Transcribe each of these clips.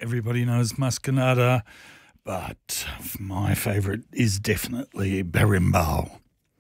Everybody knows Muscanada, but my favourite is definitely Berimbau.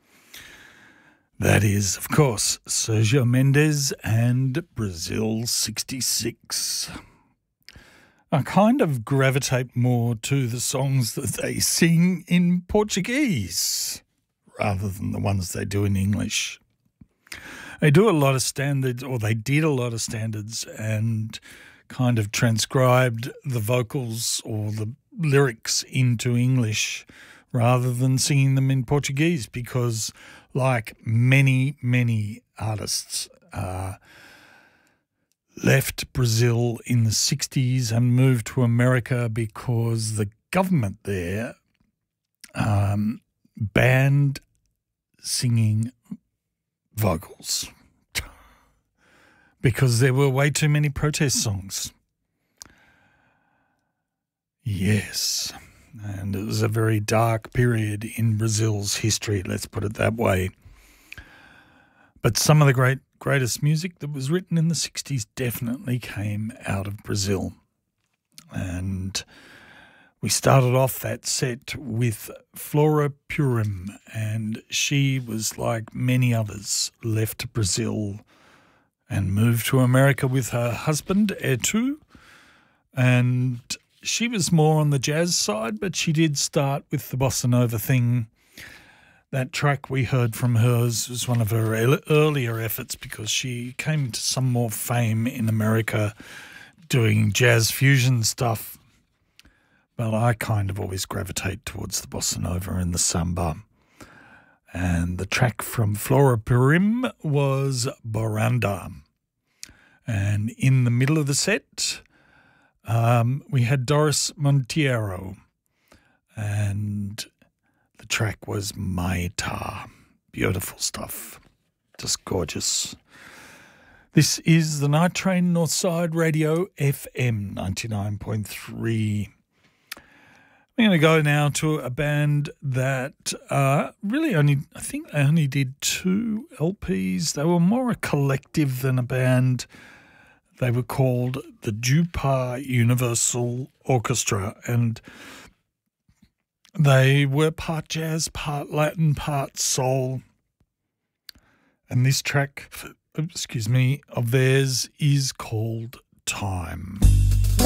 That is, of course, Sergio Mendes and Brazil 66. I kind of gravitate more to the songs that they sing in Portuguese rather than the ones they do in English. They do a lot of standards, or they did a lot of standards, and kind of transcribed the vocals or the lyrics into English rather than singing them in Portuguese because, like many artists, left Brazil in the 60s and moved to America because the government there banned singing vocals because there were way too many protest songs. Yes, and it was a very dark period in Brazil's history, let's put it that way. But some of the greatest music that was written in the 60s definitely came out of Brazil. And we started off that set with Flora Purim, and she was, like many others, left Brazil and moved to America with her husband, Etu, and she was more on the jazz side, but she did start with the bossa nova thing. That track we heard from hers was one of her earlier efforts because she came to some more fame in America doing jazz fusion stuff. But I kind of always gravitate towards the bossa nova and the samba. And the track from Flora Purim was Boranda. And in the middle of the set, we had Doris Monteiro, and the track was Maita. Beautiful stuff. Just gorgeous. This is the Night Train Northside Radio FM 99.3. I'm going to go now to a band that really I think they only did 2 LPs. They were more a collective than a band. They were called the Jupa Universal Orchestra, and they were part jazz, part Latin, part soul. And this track, of theirs is called Time.